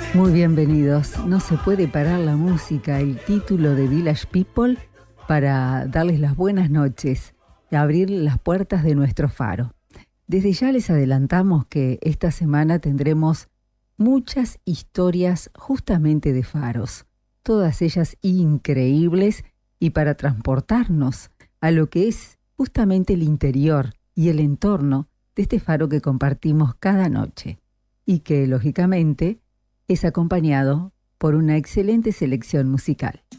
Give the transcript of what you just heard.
Muy bienvenidos. No se puede parar la música, el título de Village People, para darles las buenas noches y abrir las puertas de nuestro faro. Desde ya les adelantamos que esta semana tendremos muchas historias justamente de faros, todas ellas increíbles y para transportarnos a lo que es justamente el interior y el entorno de este faro que compartimos cada noche y que, lógicamente, es acompañado por una excelente selección musical.